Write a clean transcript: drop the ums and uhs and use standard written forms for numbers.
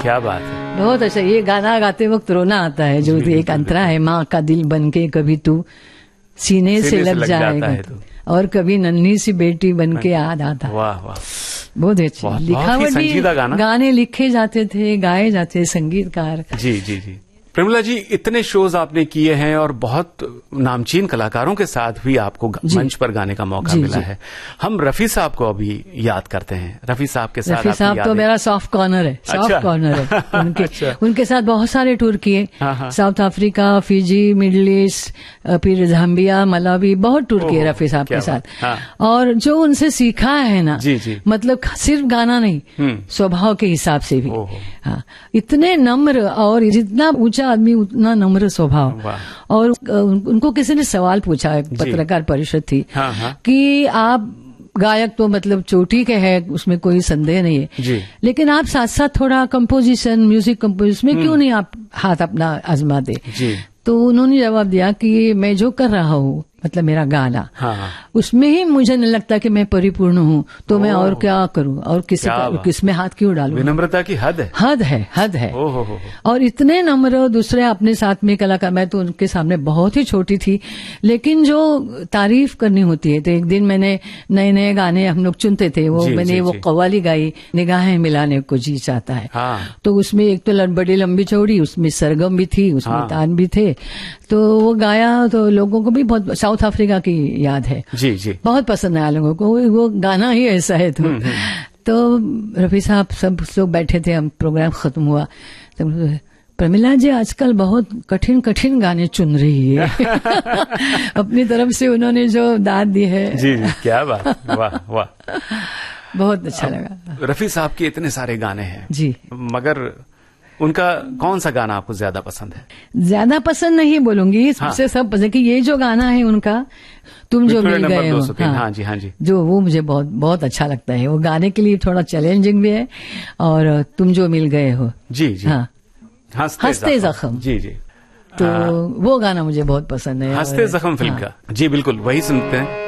क्या बात है, बहुत अच्छा। ये गाना गाते वक्त रोना आता है, जो एक अंतरा है, माँ का दिल बनके कभी तू सीने से लग जाएगा और कभी नन्ही सी बेटी बनके याद आता। वाह वाह, बहुत अच्छे लिखावटी गाने लिखे जाते थे, गाए जाते संगीतकार। जी जी जी। प्रेमिला जी, इतने शोज आपने किए हैं और बहुत नामचीन कलाकारों के साथ भी आपको मंच पर गाने का मौका मिला है। हम रफी साहब को अभी याद करते हैं। रफी साहब के साथ, रफी साहब तो मेरा सॉफ्ट कॉर्नर है, सॉफ्ट कॉर्नर है उनके। अच्छा। उनके साथ बहुत सारे टूर किए, south Africa, Fiji, middle east, फिर जाम्बिया, मलावी, बहुत टूर किए रफी साहब के साथ। और जो उनसे सीखा है ना, मतलब सिर्फ गाना नहीं, स्वभाव के हिसाब से भी। हाँ, इतने नम्र, और जितना ऊंचा आदमी उतना नम्र स्वभाव। और उनको किसी ने सवाल पूछा, पत्रकार परिषद थी, कि आप गायक तो मतलब चोटी के है, उसमें कोई संदेह नहीं है, लेकिन आप साथ साथ थोड़ा कंपोजिशन, म्यूजिक कंपोजिशन में क्यों नहीं आप हाथ अपना आजमा दे। तो उन्होंने जवाब दिया कि मैं जो कर रहा हूँ, मतलब मेरा गाना, उसमें ही मुझे नहीं लगता कि मैं परिपूर्ण हूँ, तो मैं और क्या करूँ, और किसमें हाथ क्यों डालूं। विनम्रता की हद है, हद है। और इतने नम्र, दूसरे अपने साथ में कलाकार, मैं तो उनके सामने बहुत ही छोटी थी, लेकिन जो तारीफ करनी होती है। तो एक दिन मैंने नए नए गाने हम लोग चुनते थे, मैंने वो कव्वाली गाई, निगाहें मिलाने को जी चाहता है। तो उसमें एक तो बड़ी लंबी चौड़ी, उसमें सरगम भी थी, उसमें तान भी थे, तो वो गाया, तो लोगों को भी बहुत, साउथ अफ्रीका की याद है, जी बहुत पसंद आया लोगों को, वो गाना ही ऐसा है। तो रफी साहब सब लोग बैठे थे, हम प्रोग्राम खत्म हुआ, तो प्रमिला जी आजकल बहुत कठिन कठिन गाने चुन रही है। अपनी तरफ से उन्होंने जो दाद दी है। जी, क्या बात, वाह वाह, बहुत अच्छा लगा। रफी साहब के इतने सारे गाने हैं जी, मगर उनका कौन सा गाना आपको ज्यादा पसंद है? ज्यादा पसंद नहीं बोलूंगी, सबसे सब पसंद, कि ये जो गाना है उनका, तुम जो मिल गए हो, हाँ जी, जो वो मुझे बहुत बहुत अच्छा लगता है। वो गाने के लिए थोड़ा चैलेंजिंग भी है, और तुम जो मिल गए हो, जी जी, हाँ, हंसते जख्म, जी जी, तो वो गाना मुझे बहुत पसंद है। हंसते जख्म फिल्म का, जी बिल्कुल, वही सुनते हैं।